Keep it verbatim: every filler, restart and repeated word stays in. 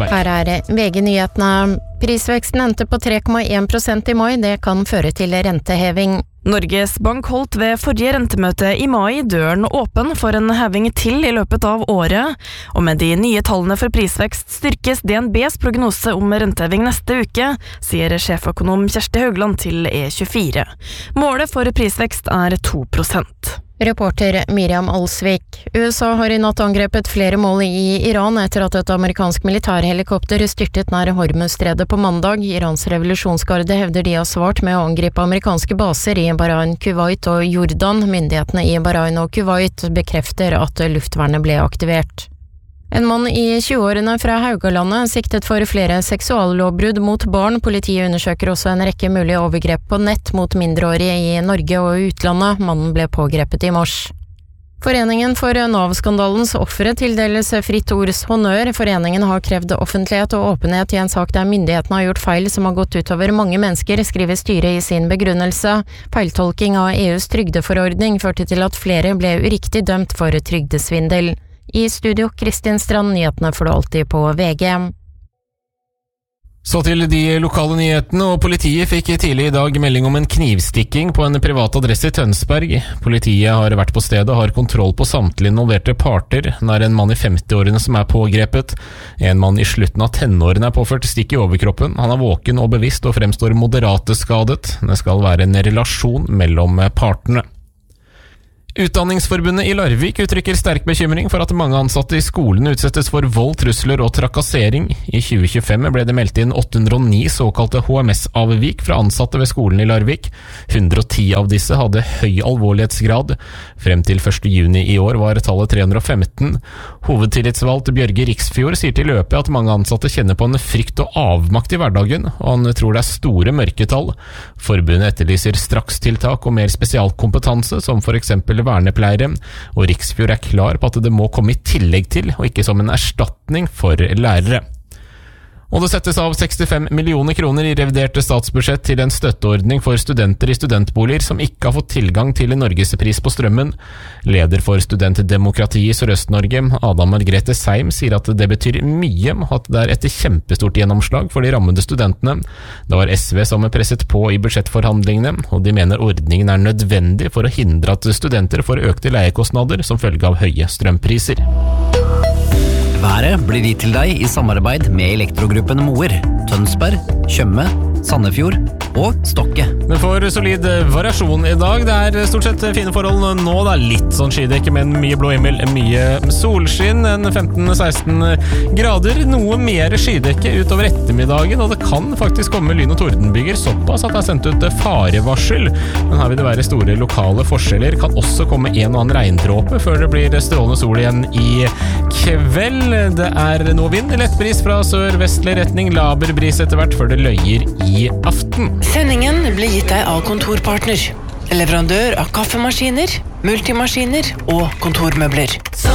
Tønsberg. Her er V G-nyhetene. Prisveksten endte på tre komma en prosent i mai. Det kan føre til renteheving. Norges Bank holdt ved forrige rentemøte i mai døren åpen for en heving til i løpet av året, og med de nye tallene for prisvekst styrkes D N B's prognose om renteheving neste uke, sier sjeføkonom Kjersti Haugland til E tjuefire. Målet for prisvekst er to prosent. Reporter Miriam Alsvik. U S A har i natt angrepet flere mål i Iran etter at et amerikansk militærhelikopter styrtet nær Hormuzstredet på mandag. Irans revolusjonsgarde hevder de har svart med å angripe amerikanske baser i Bahrain, Kuwait og Jordan. Myndighetene i Bahrain og Kuwait bekrefter at luftvernet ble aktivert. En mann i tjueårene fra Haugalandet siktet for flere seksuallovbrudd mot barn. Politiet undersøker også en rekke mulige overgrep på nett mot mindreårige i Norge og utlandet. Mannen ble pågrepet i mars. Foreningen for Nav-skandalens offere tildeles Fritt Ords honnør. Foreningen har krevd offentlighet og åpenhet i en sak der myndighetene har gjort feil som har gått utover mange mennesker, skriver styret i sin begrunnelse. Feiltolking av E U's trygdeforordning førte til at flere ble uriktig dømt for trygdesvindel. I studio Kristin Strand, nyhetene får du alltid på V G. Så til de lokale nyhetene, og politiet fikk tidlig i dag melding om en knivstikking på en privat adresse i Tønsberg. Politiet har vært på stedet og har kontroll på samtlige involverte parter. Det er en mann i femti-årene som er pågrepet. En mann i slutten av tenårene er påført stikk i overkroppen. Han er våken og bevisst og fremstår moderate skadet. Det skal være en relasjon mellom partene. Utdanningsforbundet i Larvik uttrykker sterk bekymring for at mange ansatte i skolen utsettes for vold, trusler og trakassering. I tjue tjuefem ble det meldt inn åtte hundre og ni såkalte H M S-avvik fra ansatte ved skolen i Larvik. hundre og ti av disse hadde høy alvorlighetsgrad. Frem til første juni i år var tallet tre hundre og femten. Hovedtillitsvalgt Bjørge Riksfjord sier til løpet at mange ansatte kjenner på en frykt og avmakt i hverdagen, og han tror det er store mørketall. Forbundet etterlyser strakstiltak og mer spesialkompetanse, som for eksempel vernepleiere, og Riksfjord er klar på at det må komme i tillegg til, og ikke som en erstatning for lærere. Og det settes av sekstifem millioner kroner i reviderte statsbudsjett til en støtteordning for studenter i studentboliger som ikke har fått tilgang til Norgespris på strømmen. Leder for Studentdemokrati i Sørøst-Norge, Adam Margrethe Seim, sier at det betyr mye at det er et kjempestort gjennomslag for de rammede studentene. Det var S V som presset på i budsjettforhandlingene, og de mener ordningen er nødvendig for å hindre at studenter får økte leiekostnader som følge av høye strømpriser. Været blir gitt til deg i samarbeid med Elektrogruppen Moer, Tønsberg, Tjøme, Sandefjord og Stokke. Men for solid variasjon i dag, det er stort sett fine forhold nå, det er litt sånn skydekke, men mye blå himmel, mye solskinn, en femten til seksten grader, noe mer skydekke utover ettermiddagen, og det kan faktisk komme lyn- og tordenbyger såpass at det er sendt ut farevarsel, men her vil det være store lokale forskjeller, kan også komme en og annen regndråpe før det blir strålende sol igjen i kveld. Det er noe vind, lettbris fra sør-vestlig retning, laber bris etter hvert før det løyer i aften. Sendingen ble gitt deg av Kontorpartner, leverandør av kaffemaskiner, multimaskiner og kontormøbler.